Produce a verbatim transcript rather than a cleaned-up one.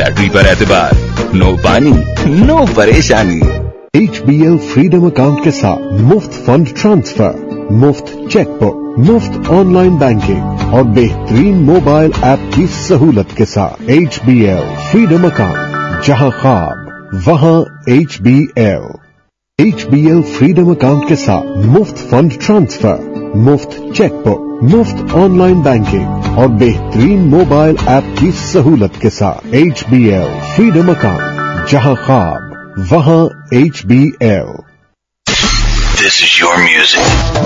Battery पर एतबार, no पानी नो परेशानी। H B L freedom account के साथ मुफ्त फंड ट्रांसफर, मुफ्त चेकबुक, मुफ्त ऑनलाइन बैंकिंग और बेहतरीन मोबाइल ऐप की सहूलत के साथ H B L freedom account, जहां ख्वाब वहां H B L. H B L freedom account के साथ मुफ्त फंड ट्रांसफर, मुफ्त चेकबुक, मुफ्त ऑनलाइन बैंकिंग और बेहतरीन मोबाइल ऐप की सहूलत के साथ H B L freedom account, जहां ख्वाब वहां H B L. This is your music.